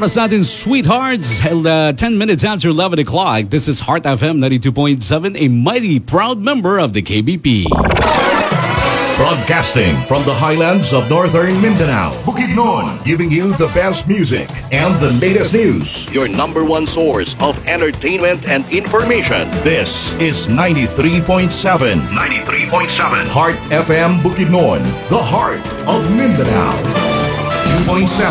oras natin, sweethearts. 10 minutes after 11 o'clock. This is Heart FM 92.7, a mighty proud member of the KBP. Broadcasting from the highlands of northern Mindanao, Bukidnon, giving you the best music and the latest news. Your number one source of entertainment and information. This is 93.7. 93.7. Heart FM Bukidnon, the heart of Mindanao. 2.7